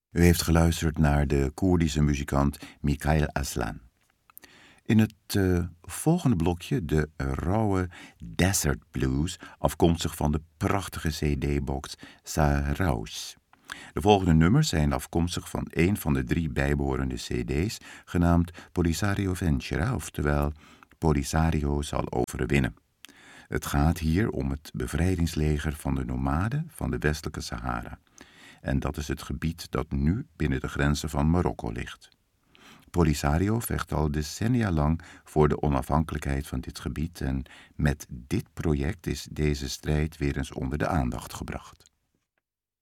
U heeft geluisterd naar de Koerdische muzikant Mikail Aslan. In het volgende blokje de rauwe Desert Blues, afkomstig van de prachtige cd-box Sahraouz. De volgende nummers zijn afkomstig van een van de 3 bijbehorende cd's, genaamd Polisario Vencerá, oftewel Polisario zal overwinnen. Het gaat hier om het bevrijdingsleger van de nomaden van de westelijke Sahara. En dat is het gebied dat nu binnen de grenzen van Marokko ligt. Polisario vecht al decennia lang voor de onafhankelijkheid van dit gebied en met dit project is deze strijd weer eens onder de aandacht gebracht.